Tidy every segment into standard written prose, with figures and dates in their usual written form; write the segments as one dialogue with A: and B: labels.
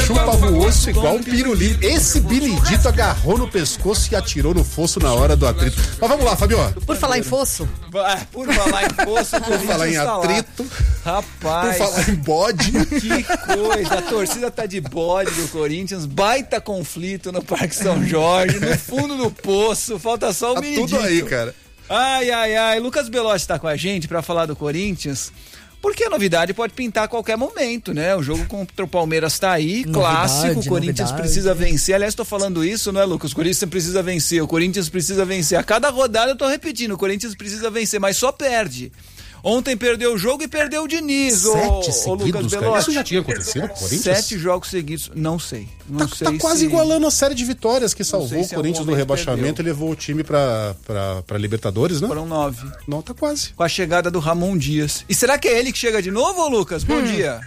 A: chupava o osso igual um pirulito. Esse Benedito agarrou no pescoço e atirou no fosso na hora do atrito. Mas vamos lá, Fabio.
B: Por falar em fosso.
C: Por falar em fosso,
A: por falar em atrito.
C: Rapaz.
A: Por falar em bode.
C: Que coisa. A torcida tá de bode do Corinthians. Baita conflito no Parque São Jorge. No fundo do poço. Falta só o Benedito.
A: Tudo aí, cara.
C: Ai. Lucas Belotti tá com a gente pra falar do Corinthians. Porque a novidade pode pintar a qualquer momento, né? O jogo contra o Palmeiras tá aí, clássico, o Corinthians precisa vencer. Aliás, tô falando isso, não é, Lucas? O Corinthians precisa vencer, o Corinthians precisa vencer. A cada rodada eu tô repetindo, o Corinthians precisa vencer, mas só perde. Ontem perdeu o jogo e perdeu o Diniz,
A: 7 seguidos,
C: Lucas Belotti.
A: Cara. Isso já tinha acontecido com o Corinthians?
C: 7 jogos seguidos, não sei.
A: Tá quase igualando a série de vitórias que salvou o Corinthians do rebaixamento e levou o time pra Libertadores, né?
C: Foram 9.
A: Não, tá quase.
C: Com a chegada do Ramon Dias. E será que é ele que chega de novo, Lucas? Bom dia.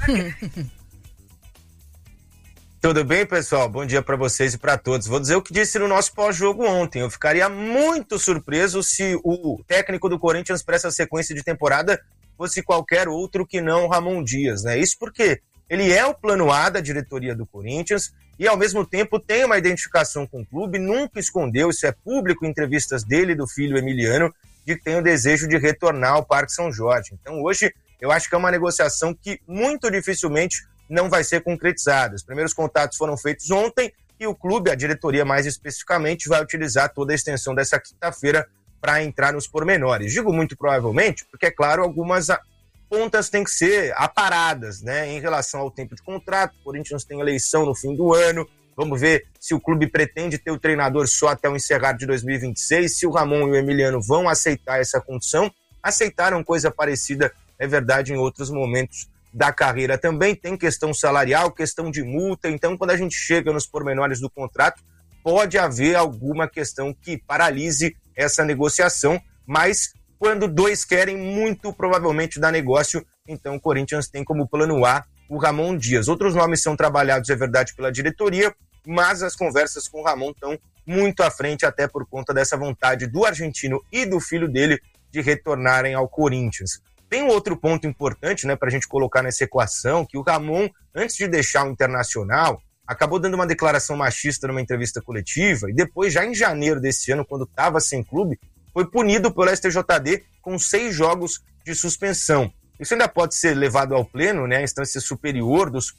D: Tudo bem, pessoal? Bom dia para vocês e para todos. Vou dizer o que disse no nosso pós-jogo ontem. Eu ficaria muito surpreso se o técnico do Corinthians para essa sequência de temporada fosse qualquer outro que não o Ramon Dias, né? Isso porque ele é o plano A da diretoria do Corinthians e, ao mesmo tempo, tem uma identificação com o clube, nunca escondeu, isso é público em entrevistas dele e do filho Emiliano, de que tem o desejo de retornar ao Parque São Jorge. Então, hoje, eu acho que é uma negociação que muito dificilmente não vai ser concretizada. Os primeiros contatos foram feitos ontem e o clube, a diretoria mais especificamente, vai utilizar toda a extensão dessa quinta-feira para entrar nos pormenores. Digo muito provavelmente, porque, é claro, algumas pontas têm que ser aparadas, né? Em relação ao tempo de contrato, o Corinthians tem eleição no fim do ano, vamos ver se o clube pretende ter o treinador só até o encerrar de 2026, se o Ramon e o Emiliano vão aceitar essa condição. Aceitaram coisa parecida, é verdade, em outros momentos da carreira também. Tem questão salarial, questão de multa, então quando a gente chega nos pormenores do contrato, pode haver alguma questão que paralise essa negociação, mas quando dois querem, muito provavelmente dá negócio, então o Corinthians tem como plano A o Ramon Dias. Outros nomes são trabalhados, é verdade, pela diretoria, mas as conversas com o Ramon estão muito à frente, até por conta dessa vontade do argentino e do filho dele de retornarem ao Corinthians. Tem um outro ponto importante, né, para a gente colocar nessa equação, que o Ramon, antes de deixar o Internacional, acabou dando uma declaração machista numa entrevista coletiva e depois, já em janeiro desse ano, quando estava sem clube, foi punido pelo STJD com 6 jogos de suspensão. Isso ainda pode ser levado ao pleno, né, a instância superior do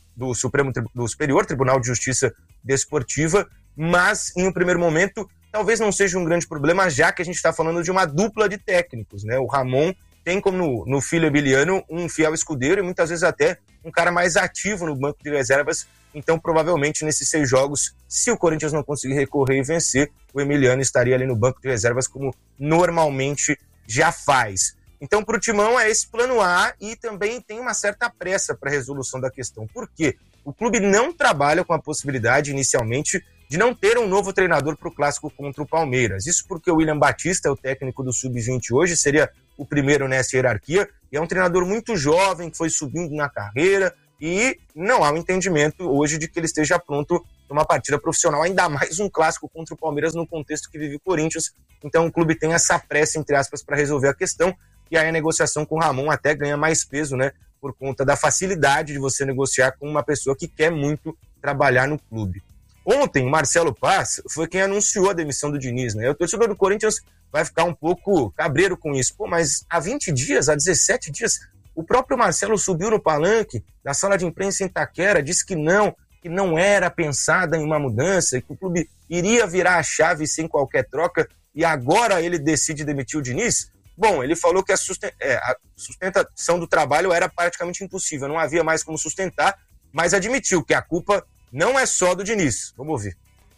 D: Superior Tribunal de Justiça Desportiva, mas em um primeiro momento talvez não seja um grande problema, já que a gente está falando de uma dupla de técnicos, né? O Ramon tem como no filho Emiliano um fiel escudeiro e muitas vezes até um cara mais ativo no banco de reservas. Então, provavelmente, nesses 6 jogos, se o Corinthians não conseguir recorrer e vencer, o Emiliano estaria ali no banco de reservas como normalmente já faz. Então, para o Timão, é esse plano A e também tem uma certa pressa para a resolução da questão. Por quê? O clube não trabalha com a possibilidade, inicialmente, de não ter um novo treinador para o clássico contra o Palmeiras. Isso porque o William Batista é o técnico do Sub-20 hoje, seria o primeiro nessa hierarquia, e é um treinador muito jovem, que foi subindo na carreira, e não há um entendimento hoje de que ele esteja pronto para uma partida profissional, ainda mais um clássico contra o Palmeiras no contexto que vive o Corinthians. Então o clube tem essa pressa, entre aspas, para resolver a questão, e aí a negociação com o Ramon até ganha mais peso, né, por conta da facilidade de você negociar com uma pessoa que quer muito trabalhar no clube. Ontem, o Marcelo Paz foi quem anunciou a demissão do Diniz, né? O torcedor do Corinthians vai ficar um pouco cabreiro com isso. Pô, mas há 20 dias, há 17 dias, o próprio Marcelo subiu no palanque da sala de imprensa em Itaquera, disse que não era pensada em uma mudança, que o clube iria virar a chave sem qualquer troca, e agora ele decide demitir o Diniz? Bom, ele falou que a sustentação do trabalho era praticamente impossível, não havia mais como sustentar, mas admitiu que a culpa não é só do Diniz. Vamos ouvir.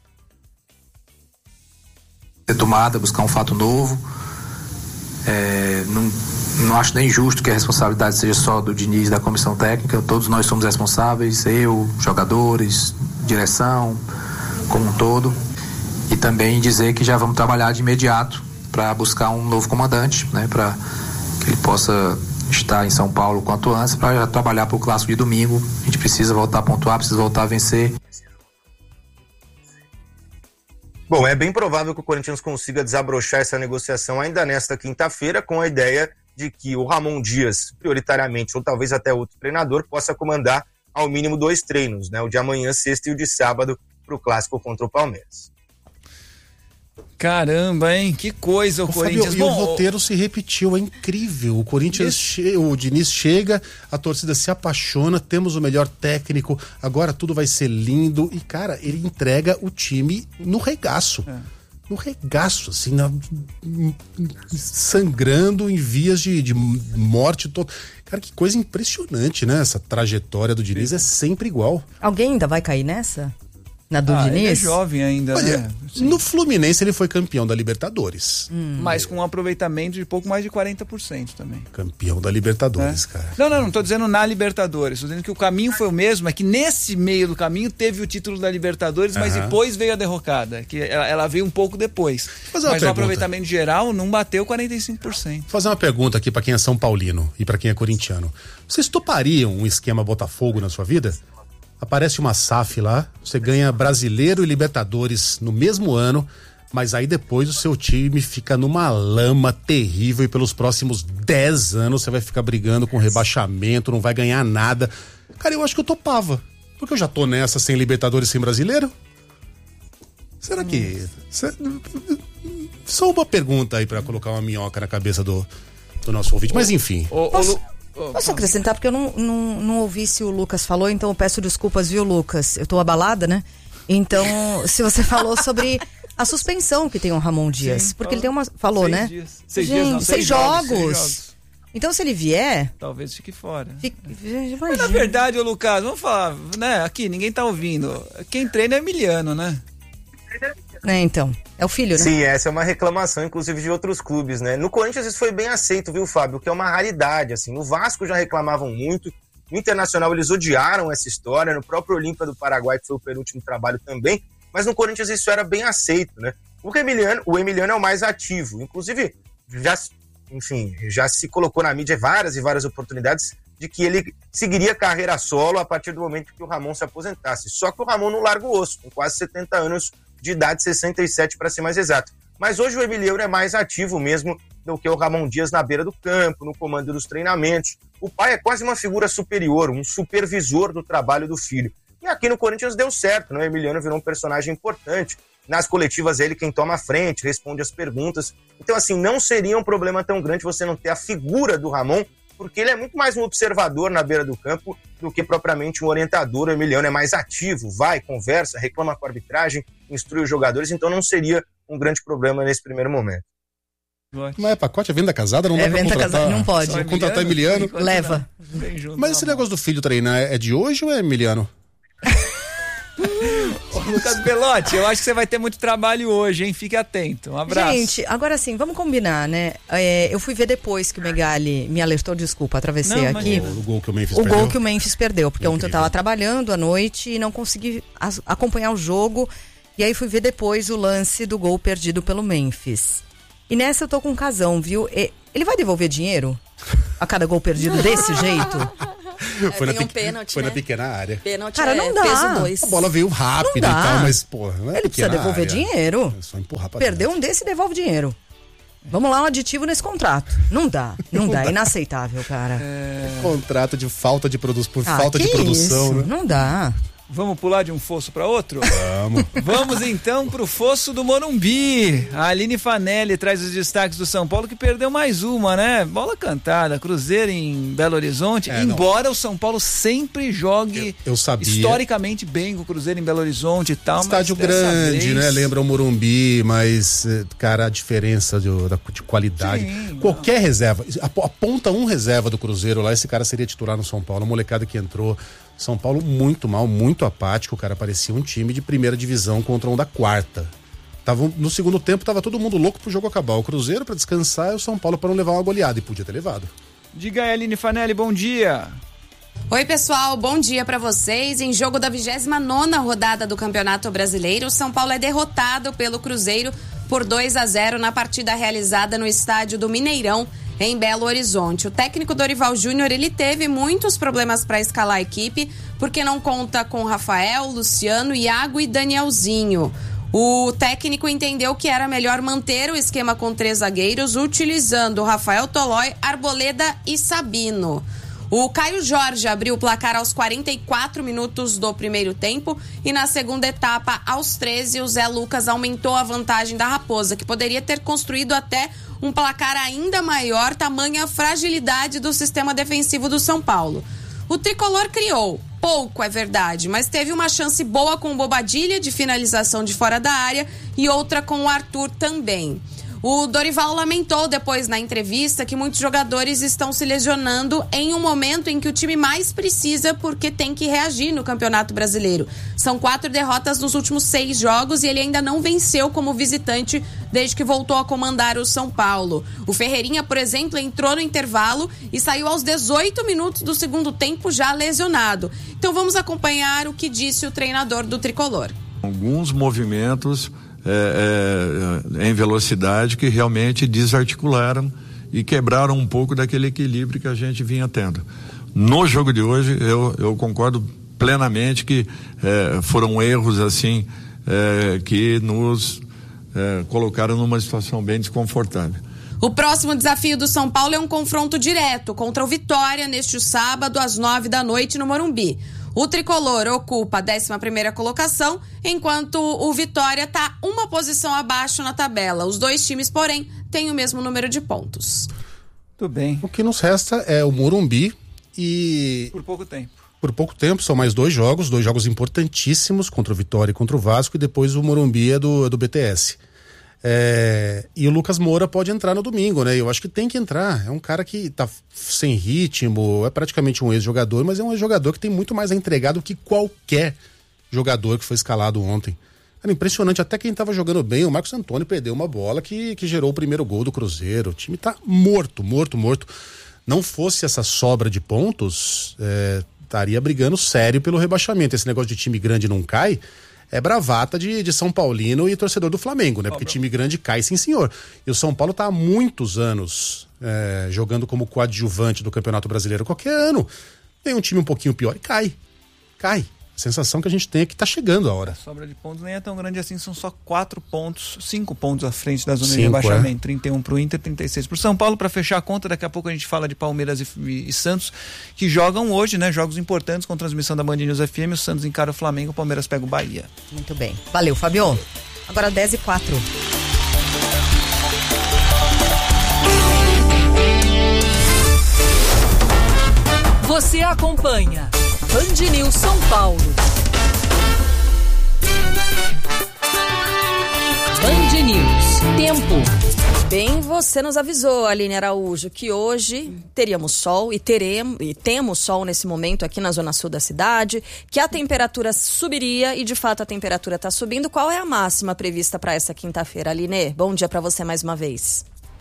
E: Retomada, buscar um fato novo. Não acho nem justo que a responsabilidade seja só do Diniz, da comissão técnica. Todos nós somos responsáveis, eu, jogadores, direção, como um todo. E também dizer que já vamos trabalhar de imediato para buscar um novo comandante, né, para que ele possa estar em São Paulo quanto antes, para trabalhar para o clássico de domingo. A gente precisa voltar a pontuar, precisa voltar a vencer.
D: Bom, é bem provável que o Corinthians consiga desabrochar essa negociação ainda nesta quinta-feira, com a ideia de que o Ramon Dias, prioritariamente, ou talvez até outro treinador, possa comandar ao mínimo 2 treinos, né? O de amanhã, sexta, e o de sábado para o clássico contra o Palmeiras.
C: Caramba, hein? Que coisa o Corinthians.
A: Fabio, e o roteiro se repetiu, é incrível. O Corinthians, o Diniz chega, a torcida se apaixona, temos o melhor técnico, agora tudo vai ser lindo. E, cara, ele entrega o time no regaço. No regaço, assim, sangrando em vias de morte. Cara, que coisa impressionante, né? Essa trajetória do Diniz é sempre igual.
B: Alguém ainda vai cair nessa? Na do Diniz?
C: Ele é jovem ainda,
A: olha,
C: né?
A: No Fluminense ele foi campeão da Libertadores.
C: Mas com um aproveitamento de pouco mais de 40% também.
A: Campeão da Libertadores, cara.
C: Não tô dizendo na Libertadores. Tô dizendo que o caminho foi o mesmo, é que nesse meio do caminho teve o título da Libertadores, mas depois veio a derrocada, que ela veio um pouco depois. Mas o aproveitamento geral não bateu 45%. Vou
A: fazer uma pergunta aqui pra quem é São Paulino e pra quem é corintiano. Vocês topariam um esquema Botafogo na sua vida? Aparece uma SAF lá, você ganha Brasileiro e Libertadores no mesmo ano, mas aí depois o seu time fica numa lama terrível e pelos próximos 10 anos você vai ficar brigando com rebaixamento, não vai ganhar nada. Cara, eu acho que eu topava, porque eu já tô nessa sem Libertadores, sem Brasileiro. Será que... Só uma pergunta aí pra colocar uma minhoca na cabeça do nosso ouvinte, mas enfim...
B: Posso acrescentar, porque eu não ouvi se o Lucas falou, então eu peço desculpas, viu, Lucas? Eu tô abalada, né? Então, se você falou sobre a suspensão que tem o Ramon Dias. Sim, porque ele tem uma... Falou, né? Seis jogos. Então, se ele vier...
C: Talvez fique fora. Mas, na verdade, ô Lucas, vamos falar, né? Aqui, ninguém tá ouvindo. Quem treina é Emiliano, né?
B: Então, é o filho, né?
D: Sim, essa é uma reclamação, inclusive, de outros clubes, né? No Corinthians isso foi bem aceito, viu, Fábio? Que é uma raridade, assim. No Vasco já reclamavam muito, no Internacional eles odiaram essa história, no próprio Olímpia do Paraguai, que foi o penúltimo trabalho também, mas no Corinthians isso era bem aceito, né? O Emiliano é o mais ativo, inclusive, já se colocou na mídia várias e várias oportunidades de que ele seguiria carreira solo a partir do momento que o Ramon se aposentasse. Só que o Ramon não larga o osso, com quase 70 anos de idade, 67 para ser mais exato. Mas hoje o Emiliano é mais ativo mesmo do que o Ramon Dias na beira do campo, no comando dos treinamentos. O pai é quase uma figura superior, um supervisor do trabalho do filho. E aqui no Corinthians deu certo, né? O Emiliano virou um personagem importante. Nas coletivas ele quem toma a frente, responde as perguntas. Então assim, não seria um problema tão grande você não ter a figura do Ramon, porque ele é muito mais um observador na beira do campo do que propriamente um orientador. O Emiliano é mais ativo, vai, conversa, reclama com a arbitragem, instrui os jogadores, então não seria um grande problema nesse primeiro momento.
A: Mas é pacote, é venda casada, não dá pra contratar.
B: Casada, não pode.
A: Só contratar Emiliano.
B: Leva.
A: Mas esse negócio do filho treinar é de hoje ou é Emiliano?
C: Lucas Belotti, eu acho que você vai ter muito trabalho hoje, hein? Fique atento. Um abraço.
B: Gente, agora sim, vamos combinar, né? Eu fui ver depois que o Megali me alertou, desculpa, atravessei aqui.
A: O gol que o Memphis
B: perdeu.
A: O
B: gol que o Memphis perdeu, porque ontem eu tava trabalhando à noite e não consegui acompanhar o jogo. E aí fui ver depois o lance do gol perdido pelo Memphis. E nessa eu tô com um casão, viu? Ele vai devolver dinheiro a cada gol perdido desse jeito?
A: Foi,
F: pênalti,
A: foi
F: né?
A: na pequena área.
F: Pênalti,
B: cara, não dá.
F: Peso 2.
A: A bola veio rápido e tal, mas, porra, não é
B: ele precisa devolver
A: área.
B: Dinheiro.
A: É só empurrar pra
B: Perdeu
A: dentro.
B: um desse e devolve dinheiro. Vamos lá, um aditivo nesse contrato. Não dá, é inaceitável, cara.
A: Contrato de falta de produção, por falta de produção,
B: isso?
A: né?
B: Não dá.
C: Vamos pular de um fosso para outro?
A: Vamos.
C: Vamos então pro fosso do Morumbi. A Aline Fanelli traz os destaques do São Paulo, que perdeu mais uma, né? Bola cantada, Cruzeiro em Belo Horizonte, embora o São Paulo sempre jogue
A: eu sabia.
C: Historicamente bem com o Cruzeiro em Belo Horizonte e tal.
A: Estádio grande, né? Lembra o Morumbi, mas, cara, a diferença de qualidade. Sim, qualquer reserva, aponta um reserva do Cruzeiro lá, esse cara seria titular no São Paulo. A molecada que entrou. São Paulo muito mal, muito apático, cara, parecia um time de primeira divisão contra um da quarta. No segundo tempo tava todo mundo louco pro jogo acabar, o Cruzeiro pra descansar e o São Paulo pra não levar uma goleada, e podia ter levado.
C: Diga aí, Aline Fanelli, bom dia.
F: Oi, pessoal, bom dia pra vocês. Em jogo da 29ª rodada do Campeonato Brasileiro, o São Paulo é derrotado pelo Cruzeiro por 2-0 na partida realizada no estádio do Mineirão, em Belo Horizonte. O técnico Dorival Júnior, ele teve muitos problemas para escalar a equipe, porque não conta com Rafael, Luciano, Iago e Danielzinho. O técnico entendeu que era melhor manter o esquema com 3 zagueiros, utilizando Rafael Tolói, Arboleda e Sabino. O Caio Jorge abriu o placar aos 44 minutos do primeiro tempo e na segunda etapa, aos 13, o Zé Lucas aumentou a vantagem da Raposa, que poderia ter construído até um placar ainda maior, tamanha fragilidade do sistema defensivo do São Paulo. O tricolor criou, pouco é verdade, mas teve uma chance boa com o Bobadilha de finalização de fora da área e outra com o Arthur também. O Dorival lamentou depois na entrevista que muitos jogadores estão se lesionando em um momento em que o time mais precisa porque tem que reagir no Campeonato Brasileiro. São 4 derrotas nos últimos 6 jogos e ele ainda não venceu como visitante desde que voltou a comandar o São Paulo. O Ferreirinha, por exemplo, entrou no intervalo e saiu aos 18 minutos do segundo tempo já lesionado. Então vamos acompanhar o que disse o treinador do Tricolor.
G: Alguns movimentos em velocidade que realmente desarticularam e quebraram um pouco daquele equilíbrio que a gente vinha tendo. No jogo de hoje, eu concordo plenamente que foram erros assim que nos colocaram numa situação bem desconfortável.
F: O próximo desafio do São Paulo é um confronto direto contra o Vitória neste sábado às 21h no Morumbi. O Tricolor ocupa a 11ª colocação, enquanto o Vitória está uma posição abaixo na tabela. Os dois times, porém, têm o mesmo número de pontos.
C: Tudo bem.
A: O que nos resta é o Morumbi e...
C: Por pouco tempo.
A: Por pouco tempo, são mais 2 jogos importantíssimos contra o Vitória e contra o Vasco, e depois o Morumbi é do BTS. E o Lucas Moura pode entrar no domingo, né? Eu acho que tem que entrar. É um cara que tá sem ritmo, é praticamente um ex-jogador, mas é um ex-jogador que tem muito mais a entregar do que qualquer jogador que foi escalado ontem. Era impressionante, até quem tava jogando bem, o Marcos Antônio perdeu uma bola que gerou o primeiro gol do Cruzeiro. O time tá morto. Não fosse essa sobra de pontos, estaria brigando sério pelo rebaixamento. Esse negócio de time grande não cai é bravata de São Paulino e torcedor do Flamengo, né? Porque time grande cai, sim senhor. E o São Paulo tá há muitos anos jogando como coadjuvante do Campeonato Brasileiro. Qualquer ano vem um time um pouquinho pior e cai. A sensação que a gente tem é que tá chegando a hora.
C: A sobra de pontos nem é tão grande assim, são só 5 pontos à frente da zona de rebaixamento. 31 pro Inter, 36 pro São Paulo. Para fechar a conta, daqui a pouco a gente fala de Palmeiras e Santos, que jogam hoje, né? Jogos importantes com transmissão da Band News FM. O Santos encara o Flamengo, o Palmeiras pega o Bahia.
B: Muito bem. Valeu, Fabio. Agora 10h04.
H: Você acompanha Band News São Paulo. Band News. Tempo.
B: Bem, você nos avisou, Aline Araújo, que hoje teríamos sol e temos sol nesse momento aqui na zona sul da cidade, que a temperatura subiria e de fato a temperatura está subindo. Qual é a máxima prevista para essa quinta-feira, Aline? Bom dia para você mais uma vez.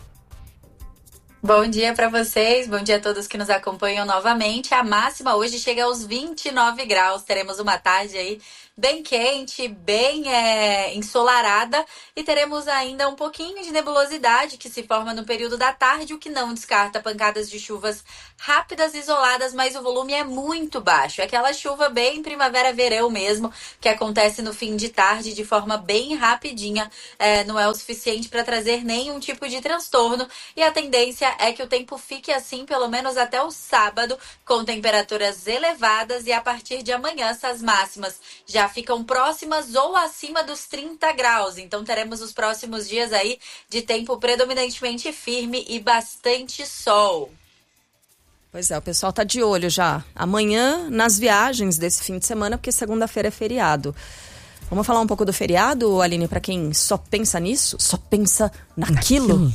I: Bom dia para vocês, bom dia a todos que nos acompanham novamente. A máxima hoje chega aos 29 graus, teremos uma tarde aí bem quente, bem ensolarada e teremos ainda um pouquinho de nebulosidade que se forma no período da tarde, o que não descarta pancadas de chuvas rápidas e isoladas, mas o volume é muito baixo. É aquela chuva bem primavera-verão mesmo, que acontece no fim de tarde de forma bem rapidinha, não é o suficiente para trazer nenhum tipo de transtorno e a tendência é que o tempo fique assim pelo menos até o sábado, com temperaturas elevadas e a partir de amanhã essas máximas já ficam próximas ou acima dos 30 graus. Então teremos os próximos dias aí de tempo predominantemente firme e bastante sol.
B: Pois é, o pessoal tá de olho já amanhã nas viagens desse fim de semana, porque segunda-feira é feriado. Vamos falar um pouco do feriado, Aline, para quem só pensa nisso, só pensa naquilo.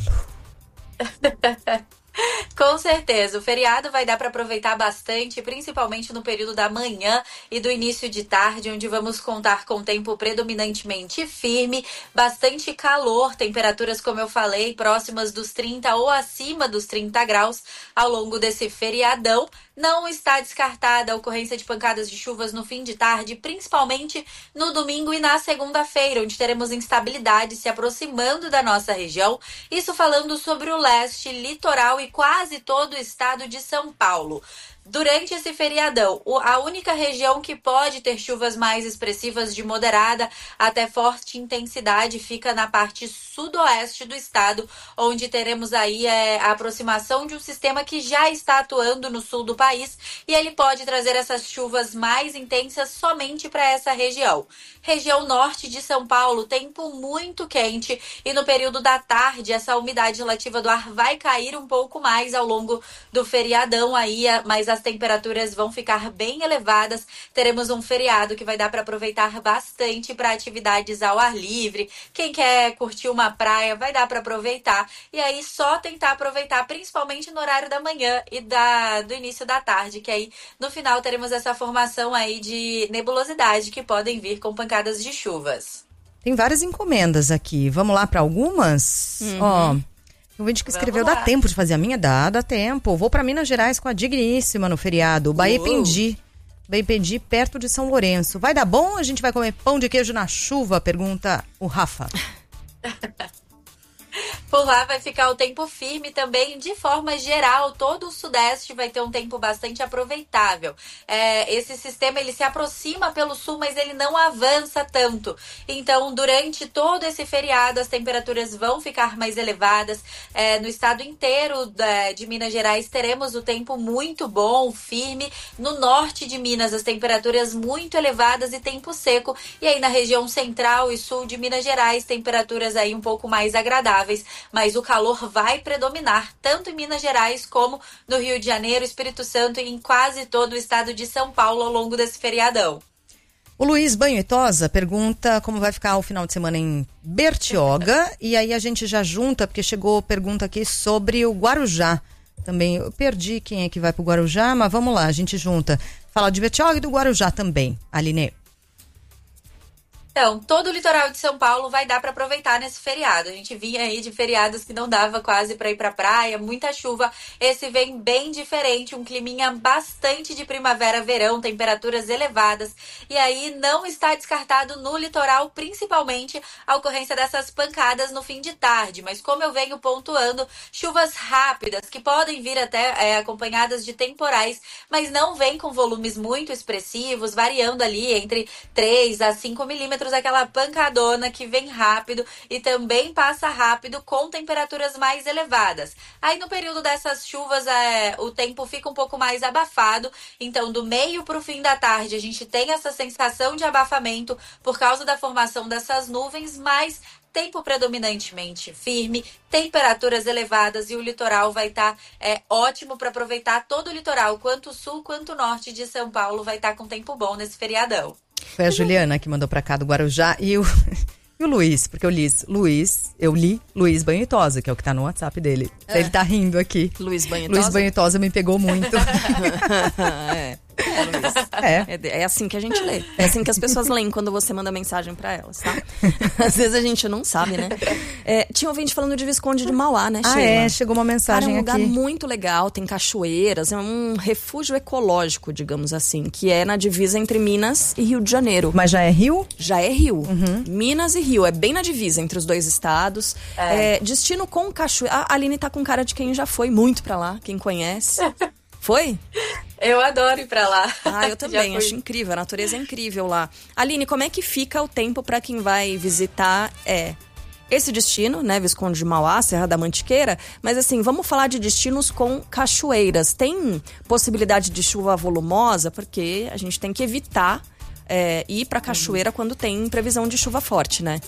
I: Com certeza, o feriado vai dar para aproveitar bastante, principalmente no período da manhã e do início de tarde, onde vamos contar com tempo predominantemente firme, bastante calor, temperaturas, como eu falei, próximas dos 30 ou acima dos 30 graus ao longo desse feriadão. Não está descartada a ocorrência de pancadas de chuvas no fim de tarde, principalmente no domingo e na segunda-feira, onde teremos instabilidade se aproximando da nossa região. Isso falando sobre o leste, litoral e quase todo o estado de São Paulo. Durante esse feriadão, a única região que pode ter chuvas mais expressivas de moderada até forte intensidade fica na parte sudoeste do estado, onde teremos aí a aproximação de um sistema que já está atuando no sul do país e ele pode trazer essas chuvas mais intensas somente para essa região. Região norte de São Paulo, tempo muito quente e no período da tarde essa umidade relativa do ar vai cair um pouco mais ao longo do feriadão aí, mas as temperaturas vão ficar bem elevadas. Teremos um feriado que vai dar para aproveitar bastante para atividades ao ar livre. Quem quer curtir uma praia vai dar para aproveitar. E aí só tentar aproveitar principalmente no horário da manhã e do início da tarde, que aí no final teremos essa formação aí de nebulosidade que podem vir com pancadas de chuvas.
B: Tem várias encomendas aqui. Vamos lá para algumas? Ó, o vídeo que escreveu: dá tempo de fazer a minha? Dá tempo. Vou para Minas Gerais com a Digníssima no feriado. Baipendi, perto de São Lourenço. Vai dar bom? A gente vai comer pão de queijo na chuva? Pergunta o Rafa.
I: Por lá vai ficar o tempo firme também, de forma geral, todo o sudeste vai ter um tempo bastante aproveitável. Esse sistema ele se aproxima pelo sul, mas ele não avança tanto. Então, durante todo esse feriado, as temperaturas vão ficar mais elevadas. No estado inteiro de Minas Gerais, teremos o tempo muito bom, firme. No norte de Minas, as temperaturas muito elevadas e tempo seco. E aí, na região central e sul de Minas Gerais, temperaturas aí um pouco mais agradáveis. Mas o calor vai predominar, tanto em Minas Gerais como no Rio de Janeiro, Espírito Santo e em quase todo o estado de São Paulo ao longo desse feriadão.
B: O Luiz Banho e Tosa pergunta como vai ficar o final de semana em Bertioga. E aí a gente já junta, porque chegou pergunta aqui sobre o Guarujá. Também eu perdi quem é que vai pro Guarujá, mas vamos lá, a gente junta. Fala de Bertioga e do Guarujá também, Aline.
I: Então, todo o litoral de São Paulo vai dar para aproveitar nesse feriado. A gente vinha aí de feriados que não dava quase para ir para praia, muita chuva. Esse vem bem diferente, um climinha bastante de primavera-verão, temperaturas elevadas. E aí não está descartado no litoral, principalmente, a ocorrência dessas pancadas no fim de tarde. Mas como eu venho pontuando, chuvas rápidas, que podem vir até acompanhadas de temporais, mas não vem com volumes muito expressivos, variando ali entre 3 a 5 milímetros, aquela pancadona que vem rápido e também passa rápido com temperaturas mais elevadas. Aí no período dessas chuvas o tempo fica um pouco mais abafado, então do meio para o fim da tarde a gente tem essa sensação de abafamento por causa da formação dessas nuvens, mas tempo predominantemente firme, temperaturas elevadas e o litoral vai estar ótimo para aproveitar. Todo o litoral, quanto sul quanto norte de São Paulo, vai estar com tempo bom nesse feriadão.
B: Foi a Juliana que mandou pra cá do Guarujá e o Luiz, porque eu li Luiz Banho e Tosa, que é o que tá no WhatsApp dele. Ele tá rindo aqui.
J: Luiz Banho e Tosa?
B: Luiz Banho e Tosa me pegou muito.
J: É assim que a gente lê. É assim que as pessoas leem quando você manda mensagem pra elas, tá? Às vezes a gente não sabe, né? Tinha ouvinte falando de Visconde de Mauá, né, Sheila?
B: Chegou uma mensagem aqui.
J: É um lugar muito legal, tem cachoeiras, é um refúgio ecológico, digamos assim, que é na divisa entre Minas e Rio de Janeiro.
B: Mas já é Rio?
J: Já é Rio. Minas e Rio, é bem na divisa entre os dois estados. Destino com cachoeira. A Aline tá com cara de quem já foi muito pra lá, quem conhece. Foi?
I: Eu adoro ir pra lá.
J: Eu também, acho incrível, a natureza é incrível lá. Aline, como é que fica o tempo pra quem vai visitar esse destino, né, Visconde de Mauá, Serra da Mantiqueira, mas assim, vamos falar de destinos com cachoeiras. Tem possibilidade de chuva volumosa, porque a gente tem que evitar ir pra cachoeira quando tem previsão de chuva forte, né?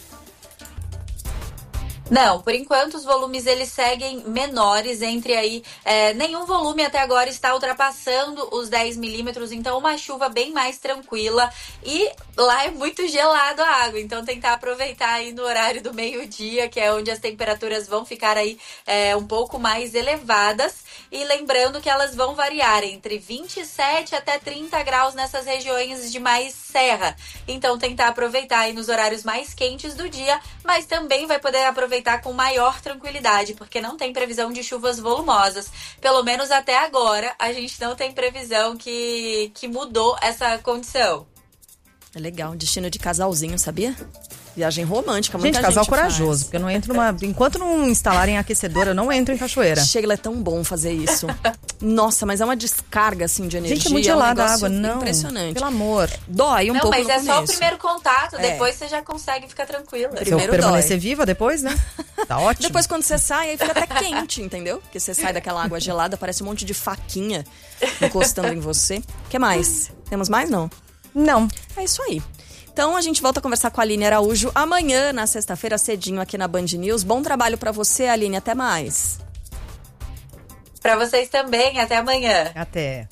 I: Não, por enquanto os volumes eles seguem menores, entre aí, nenhum volume até agora está ultrapassando os 10 milímetros, então uma chuva bem mais tranquila e lá é muito gelado a água, então tentar aproveitar aí no horário do meio-dia, que é onde as temperaturas vão ficar aí um pouco mais elevadas e lembrando que elas vão variar entre 27 até 30 graus nessas regiões de mais serra, então tentar aproveitar aí nos horários mais quentes do dia, mas também vai poder aproveitar com maior tranquilidade, porque não tem previsão de chuvas volumosas. Pelo menos até agora, a gente não tem previsão que mudou essa condição.
J: É legal, destino de casalzinho, sabia? Viagem romântica, muita gente
B: casal corajoso, porque eu não entro enquanto não instalarem aquecedor, eu não entro em cachoeira.
J: Sheila, é tão bom fazer isso. Nossa, mas é uma carga, assim, de energia.
B: Gente, é muito gelada a água, não.
J: Impressionante.
B: Pelo amor.
J: Dói um pouco
I: mas
J: no
I: é
J: começo.
I: só o primeiro contato, depois você já consegue ficar tranquila.
B: Se eu permanecer viva depois, né? Tá ótimo.
J: Depois quando você sai, aí fica até quente, entendeu? Porque você sai daquela água gelada, parece um monte de faquinha encostando em você. O que mais? Temos mais, não?
B: Não.
J: É isso aí. Então a gente volta a conversar com a Aline Araújo amanhã, na sexta-feira, cedinho aqui na Band News. Bom trabalho pra você, Aline. Até mais.
I: Pra vocês também. Até amanhã.
B: Até.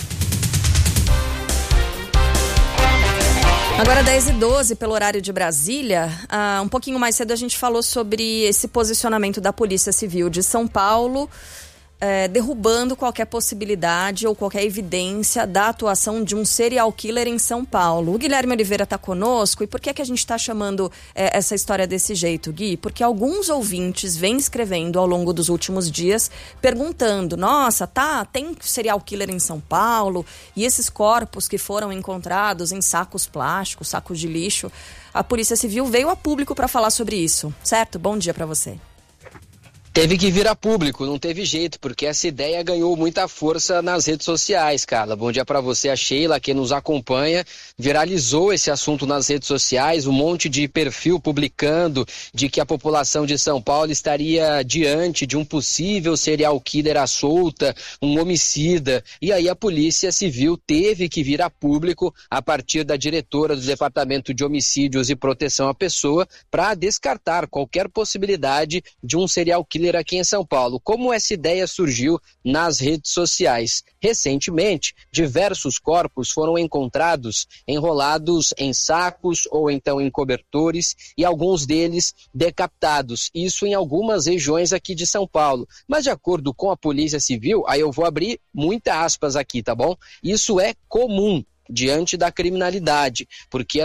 J: Agora 10h12 pelo horário de Brasília. Um pouquinho mais cedo a gente falou sobre esse posicionamento da Polícia Civil de São Paulo, derrubando qualquer possibilidade ou qualquer evidência da atuação de um serial killer em São Paulo. O Guilherme Oliveira está conosco. E por que a gente está chamando essa história desse jeito, Gui? Porque alguns ouvintes vêm escrevendo ao longo dos últimos dias, perguntando, nossa, tem serial killer em São Paulo? E esses corpos que foram encontrados em sacos plásticos, sacos de lixo, a Polícia Civil veio a público para falar sobre isso, certo? Bom dia para você.
K: Teve que vir a público, não teve jeito, porque essa ideia ganhou muita força nas redes sociais, Carla. Bom dia pra você, a Sheila, que nos acompanha, viralizou esse assunto nas redes sociais, um monte de perfil publicando de que a população de São Paulo estaria diante de um possível serial killer à solta, um homicida. E aí a Polícia Civil teve que vir a público, a partir da diretora do Departamento de Homicídios e Proteção à Pessoa, para descartar qualquer possibilidade de um serial killer aqui em São Paulo. Como essa ideia surgiu nas redes sociais? Recentemente, diversos corpos foram encontrados enrolados em sacos ou então em cobertores e alguns deles decapitados. Isso em algumas regiões aqui de São Paulo. Mas de acordo com a Polícia Civil, aí eu vou abrir muitas aspas aqui, tá bom? Isso é comum diante da criminalidade, porque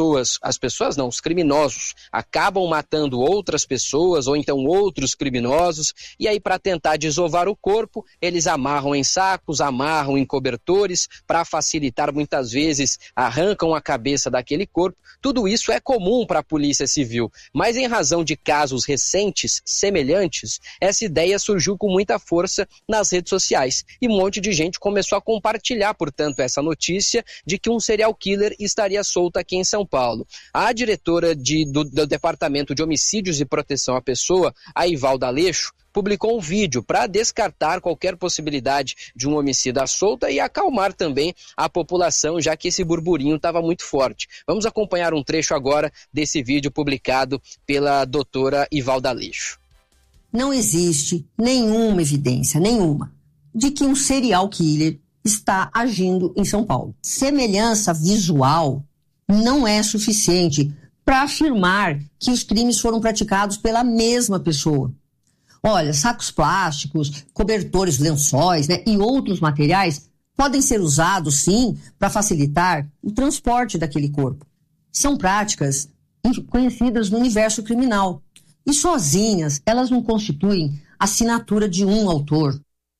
K: os criminosos acabam matando outras pessoas ou então outros criminosos, e aí para tentar desovar o corpo, eles amarram em sacos, amarram em cobertores, para facilitar muitas vezes, arrancam a cabeça daquele corpo. Tudo isso é comum para a Polícia Civil, mas em razão de casos recentes, semelhantes, essa ideia surgiu com muita força nas redes sociais, e um monte de gente começou a compartilhar, portanto, essa notícia de que um serial killer estaria solto aqui em São Paulo. A diretora do Departamento de Homicídios e Proteção à Pessoa, a Ivalda Aleixo, publicou um vídeo para descartar qualquer possibilidade de um homicida à solta e acalmar também a população, já que esse burburinho estava muito forte. Vamos acompanhar um trecho agora desse vídeo publicado pela doutora Ivalda Aleixo.
L: Não existe nenhuma evidência, de que um serial killer está agindo em São Paulo. Semelhança visual não é suficiente para afirmar que os crimes foram praticados pela mesma pessoa. Olha, sacos plásticos, cobertores, lençóis, e outros materiais podem ser usados, sim, para facilitar o transporte daquele corpo. São práticas conhecidas no universo criminal. E sozinhas, elas não constituem assinatura de um autor.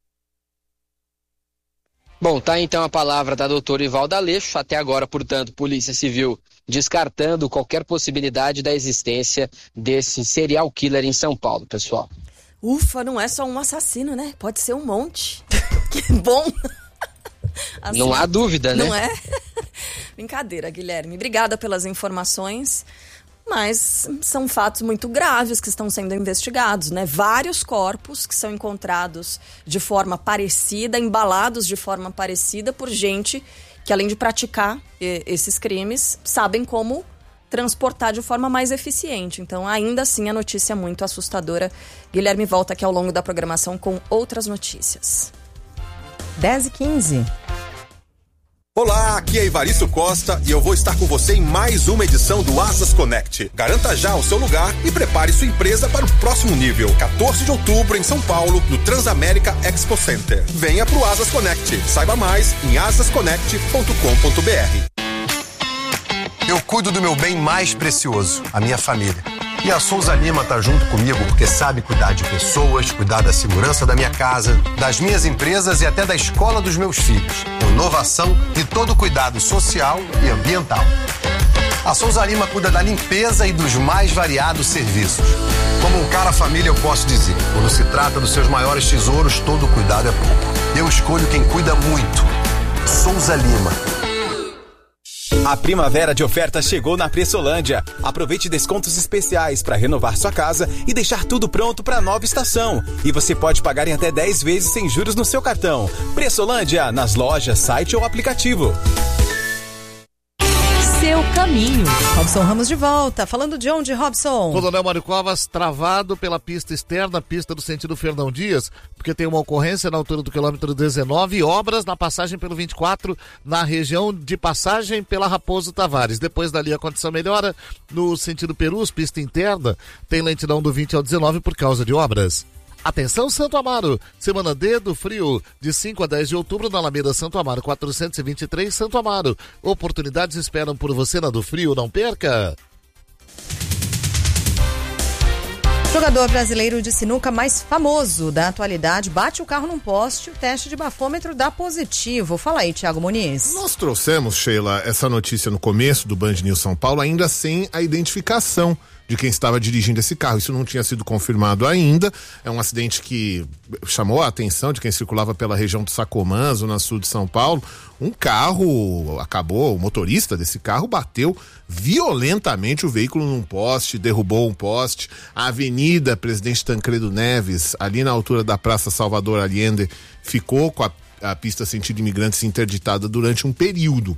K: Bom, tá então a palavra da doutora Ivalda Aleixo. Até agora, portanto, Polícia Civil descartando qualquer possibilidade da existência desse serial killer em São Paulo, pessoal.
J: Ufa, não é só um assassino, né? Pode ser um monte. Que bom. Assim,
K: não há dúvida, né?
J: Não é? Brincadeira, Guilherme. Obrigada pelas informações. Mas são fatos muito graves que estão sendo investigados, né? Vários corpos que são encontrados de forma parecida, embalados de forma parecida por gente que, além de praticar esses crimes, sabem como transportar de forma mais eficiente. Então, ainda assim, a notícia é muito assustadora. Guilherme volta aqui ao longo da programação com outras notícias.
B: 10h15.
M: Olá, aqui é Evaristo Costa e eu vou estar com você em mais uma edição do Asas Connect. Garanta já o seu lugar e prepare sua empresa para o próximo nível. 14 de outubro em São Paulo, no Transamérica Expo Center. Venha pro Asas Connect. Saiba mais em asasconnect.com.br.
N: Eu cuido do meu bem mais precioso, a minha família. E a Souza Lima tá junto comigo porque sabe cuidar de pessoas, cuidar da segurança da minha casa, das minhas empresas e até da escola dos meus filhos. Inovação e todo cuidado social e ambiental. A Souza Lima cuida da limpeza e dos mais variados serviços. Como um cara família, eu posso dizer, quando se trata dos seus maiores tesouros, todo cuidado é pouco. Eu escolho quem cuida muito. Souza Lima.
O: A primavera de ofertas chegou na Pressolândia. Aproveite descontos especiais para renovar sua casa e deixar tudo pronto para a nova estação. E você pode pagar em até 10 vezes sem juros no seu cartão. Pressolândia, nas lojas, site ou aplicativo.
H: Seu caminho.
B: Robson Ramos de volta. Falando de onde, Robson?
P: Coronel Mário Covas travado pela pista externa, pista do sentido Fernão Dias, porque tem uma ocorrência na altura do quilômetro 19 e obras na passagem pelo 24, na região de passagem pela Raposo Tavares. Depois dali a condição melhora. No sentido Perus, pista interna, tem lentidão do 20 ao 19 por causa de obras. Atenção, Santo Amaro, semana D do frio, de 5 a 10 de outubro na Alameda Santo Amaro, 423 Santo Amaro. Oportunidades esperam por você na do frio, não perca!
B: Jogador brasileiro de sinuca mais famoso da atualidade bate o carro num poste, o teste de bafômetro dá positivo. Fala aí, Thiago Muniz.
Q: Nós trouxemos, Sheila, essa notícia no começo do Band News São Paulo, ainda sem a identificação de quem estava dirigindo esse carro. Isso não tinha sido confirmado ainda. É um acidente que chamou a atenção de quem circulava pela região do Sacomã, zona sul de São Paulo. Um carro o motorista desse carro bateu violentamente o veículo num poste, derrubou um poste. A Avenida Presidente Tancredo Neves, ali na altura da Praça Salvador Allende, ficou com a pista sentido imigrantes interditada durante um período.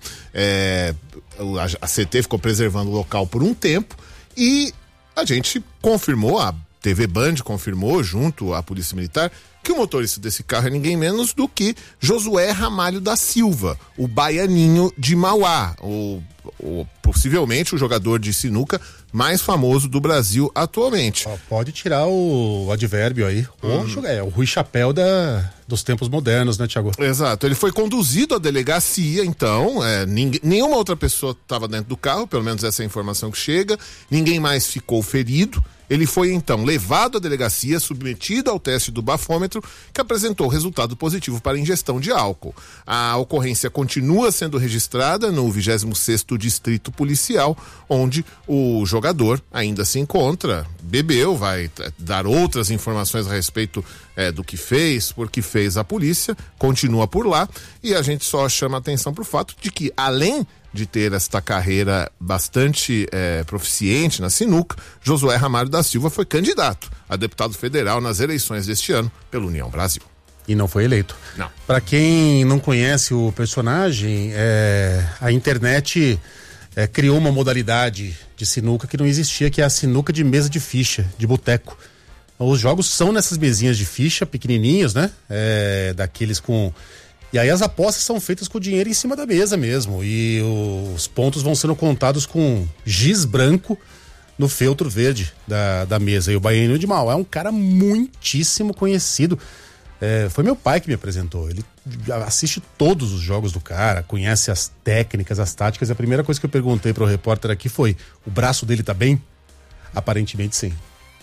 Q: A CT ficou preservando o local por um tempo e a gente confirmou, a TV Band confirmou junto à Polícia Militar, que o motorista desse carro é ninguém menos do que Josué Ramalho da Silva, o baianinho de Mauá, possivelmente o jogador de sinuca mais famoso do Brasil atualmente.
A: Pode tirar o advérbio aí. O Rui Chapéu dos tempos modernos, né, Thiago?
Q: Exato. Ele foi conduzido à delegacia, então, nenhuma outra pessoa estava dentro do carro, pelo menos essa é a informação que chega, ninguém mais ficou ferido. Ele foi, então, levado à delegacia, submetido ao teste do bafômetro, que apresentou resultado positivo para ingestão de álcool. A ocorrência continua sendo registrada no 26º Distrito Policial, onde o jogador ainda se encontra, bebeu, vai dar outras informações a respeito do que fez, por que fez a polícia, continua por lá, e a gente só chama atenção para o fato de que, além de ter esta carreira bastante proficiente na sinuca, Josué Ramalho da Silva foi candidato a deputado federal nas eleições deste ano pela União Brasil.
A: E não foi eleito.
Q: Não.
A: Para quem não conhece o personagem, a internet criou uma modalidade de sinuca que não existia, que é a sinuca de mesa de ficha, de boteco. Os jogos são nessas mesinhas de ficha, pequenininhos, né? Daqueles com... E aí as apostas são feitas com o dinheiro em cima da mesa mesmo. E os pontos vão sendo contados com giz branco no feltro verde da mesa. E o baianinho de Mauá é um cara muitíssimo conhecido. Foi meu pai que me apresentou. Ele assiste todos os jogos do cara, conhece as técnicas, as táticas. E a primeira coisa que eu perguntei pro repórter aqui foi: o braço dele tá bem? Aparentemente sim.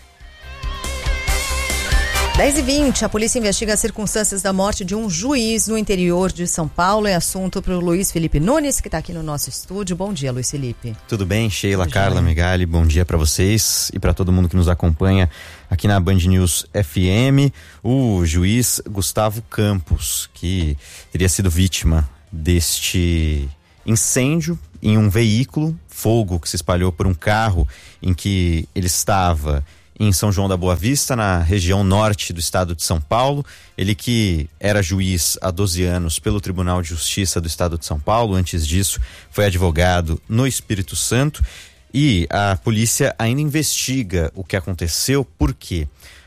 B: 10h20, a polícia investiga as circunstâncias da morte de um juiz no interior de São Paulo. É assunto para o Luiz Felipe Nunes, que está aqui no nosso estúdio. Bom dia, Luiz Felipe.
R: Tudo bem, Sheila, Carla, Megali, bom dia para vocês e para todo mundo que nos acompanha aqui na Band News FM. O juiz Gustavo Campos, que teria sido vítima deste incêndio em um veículo, fogo que se espalhou por um carro em que ele estava em São João da Boa Vista, na região norte do estado de São Paulo. Ele que era juiz há 12 anos pelo Tribunal de Justiça do estado de São Paulo, antes disso foi advogado no Espírito Santo, e a polícia ainda investiga o que aconteceu, porque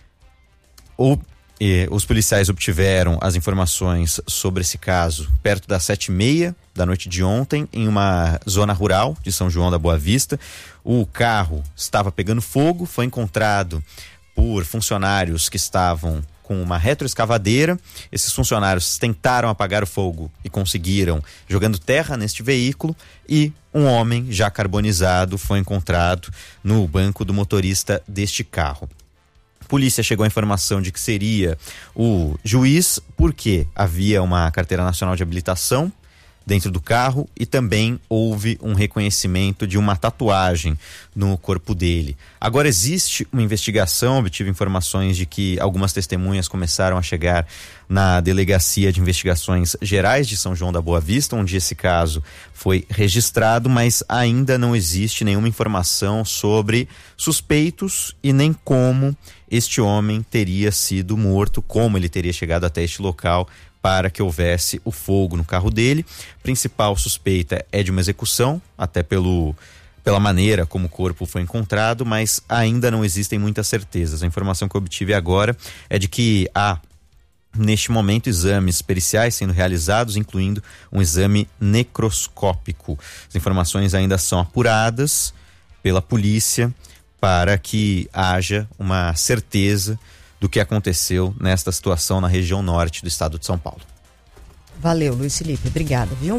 R: os policiais obtiveram as informações sobre esse caso perto das 7h30 da noite de ontem, em uma zona rural de São João da Boa Vista. O carro estava pegando fogo, foi encontrado por funcionários que estavam com uma retroescavadeira. Esses funcionários tentaram apagar o fogo e conseguiram, jogando terra neste veículo, e um homem já carbonizado foi encontrado no banco do motorista deste carro. A polícia chegou à informação de que seria o juiz, porque havia uma carteira nacional de habilitação dentro do carro e também houve um reconhecimento de uma tatuagem no corpo dele. Agora existe uma investigação, obtive informações de que algumas testemunhas começaram a chegar na Delegacia de Investigações Gerais de São João da Boa Vista, onde esse caso foi registrado, mas ainda não existe nenhuma informação sobre suspeitos e nem como este homem teria sido morto, como ele teria chegado até este local para que houvesse o fogo no carro dele. Principal suspeita é de uma execução, até pela maneira como o corpo foi encontrado, mas ainda não existem muitas certezas. A informação que eu obtive agora é de que há, neste momento, exames periciais sendo realizados, incluindo um exame necroscópico. As informações ainda são apuradas pela polícia para que haja uma certeza do que aconteceu nesta situação na região norte do estado de São Paulo.
B: Valeu, Luiz Felipe. Obrigada, viu?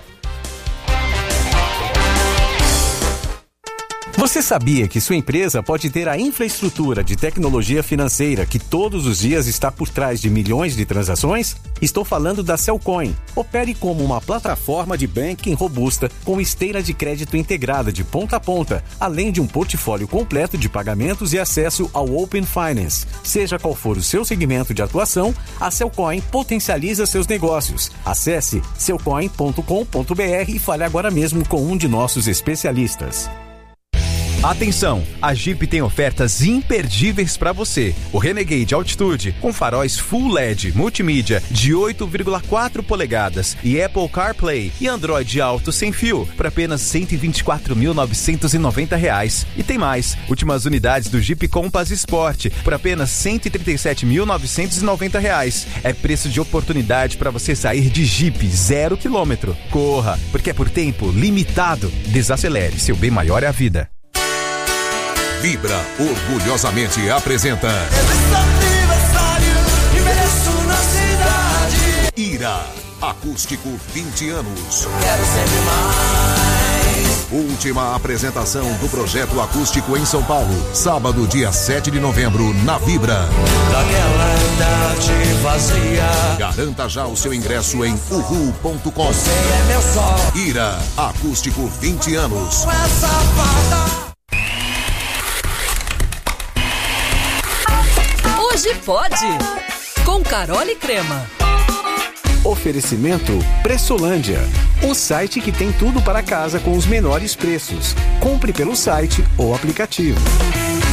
S: Você sabia que sua empresa pode ter a infraestrutura de tecnologia financeira que todos os dias está por trás de milhões de transações? Estou falando da Cellcoin. Opere como uma plataforma de banking robusta com esteira de crédito integrada de ponta a ponta, além de um portfólio completo de pagamentos e acesso ao Open Finance. Seja qual for o seu segmento de atuação, a Cellcoin potencializa seus negócios. Acesse cellcoin.com.br e fale agora mesmo com um de nossos especialistas.
T: Atenção, a Jeep tem ofertas imperdíveis para você. O Renegade Altitude com faróis Full LED multimídia de 8,4 polegadas e Apple CarPlay e Android Auto sem fio por apenas R$ 124.990. E tem mais, últimas unidades do Jeep Compass Sport por apenas R$ 137.990. É preço de oportunidade para você sair de Jeep 0 km. Corra, porque é por tempo limitado. Desacelere, seu bem maior é a vida.
U: Vibra orgulhosamente apresenta Ira, acústico 20 anos.
V: Quero sempre mais.
U: Última apresentação do projeto acústico em São Paulo, sábado, dia 7 de novembro, na Vibra.
V: Daquela idade vazia.
U: Garanta já o seu ingresso em uhu.com.
V: Você é meu sol.
U: Ira, acústico 20 anos.
H: Hoje pode, com Carol e Crema.
S: Oferecimento Pressolândia, o site que tem tudo para casa com os menores preços. Compre pelo site ou aplicativo.